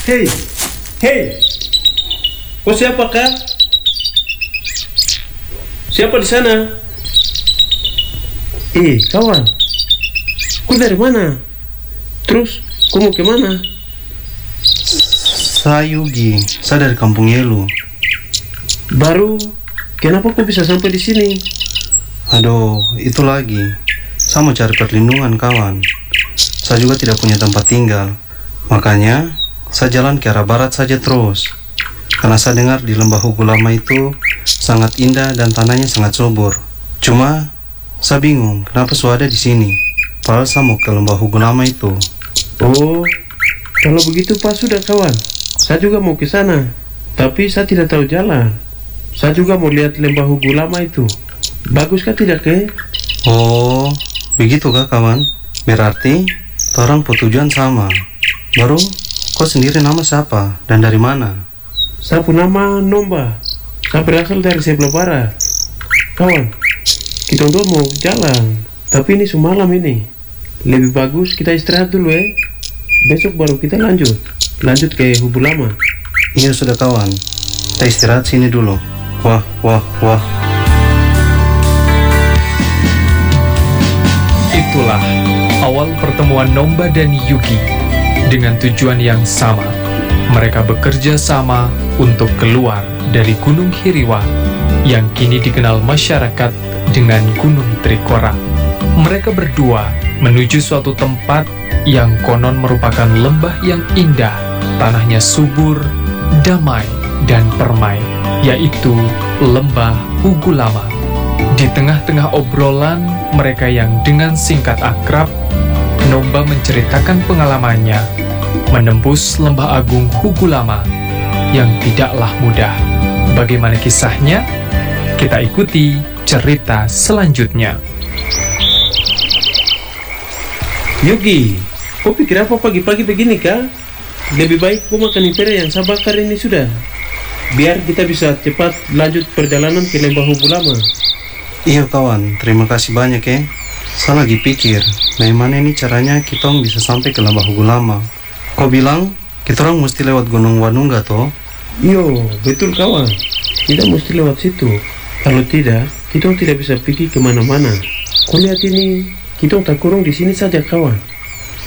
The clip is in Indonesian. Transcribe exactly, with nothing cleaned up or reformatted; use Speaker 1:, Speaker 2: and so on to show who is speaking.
Speaker 1: Hei, hei, kau siapa kak? Siapa di sana? Eh, kawan, kau dari mana? Terus, kau mau kemana?
Speaker 2: Saya Yugi, saya dari kampung Yelu.
Speaker 1: Baru, kenapa kau bisa sampai di sini?
Speaker 2: Aduh, itu lagi. Saya mau cari perlindungan kawan. Saya juga tidak punya tempat tinggal. Makanya, saya jalan ke arah barat saja terus. Karena saya dengar di lembah Hugu Lama itu sangat indah dan tanahnya sangat subur. Cuma, saya bingung kenapa saya ada di sini. Padahal saya mau ke lembah Hugu Lama itu.
Speaker 1: Oh, kalau begitu pas sudah kawan. Saya juga mau ke sana. Tapi saya tidak tahu jalan. Saya juga mau lihat lembah Hugu Lama itu. Baguskah tidak ke?
Speaker 2: Oh, begitu kah kawan? Berarti, orang tujuan sama. Baru, kau sendiri nama siapa dan dari mana?
Speaker 1: Saya punya nama Nomba. Saya berasal dari sebelah barat. Kawan, kita dua mau jalan. Tapi ini semalam ini. Lebih bagus kita istirahat dulu ya. Besok baru kita lanjut. Lanjut ke Hugu Lama.
Speaker 2: Iya sudah kawan. Kita istirahat sini dulu. Wah, wah, wah.
Speaker 3: Itulah awal pertemuan Nomba dan Yugi. Dengan tujuan yang sama, mereka bekerja sama untuk keluar dari Gunung Hiriwa yang kini dikenal masyarakat dengan Gunung Trikora. Mereka berdua menuju suatu tempat yang konon merupakan lembah yang indah, tanahnya subur, damai, dan permai, yaitu Lembah Hugu Lama. Di tengah-tengah obrolan mereka yang dengan singkat akrab, Nomba menceritakan pengalamannya menembus lembah agung Hugu Lama yang tidaklah mudah. Bagaimana kisahnya? Kita ikuti cerita selanjutnya.
Speaker 1: Yugi, kau pikir apa pagi-pagi begini kah? Lebih baik kau makan impera yang saya bakar ini sudah. Biar kita bisa cepat lanjut perjalanan ke lembah Hugu Lama.
Speaker 2: Iya kawan, terima kasih banyak ya. Saya lagi pikir, bagaimana ini caranya kita bisa sampai ke lembah Hugu Lama. Kau bilang, kita orang mesti lewat Gunung Wanungga toh?
Speaker 1: Yo, betul kawan. Kita mesti lewat situ. Kalau tidak, kita tidak bisa pergi kemana-mana. Kau lihat ini, kita tak kurung di sini saja kawan.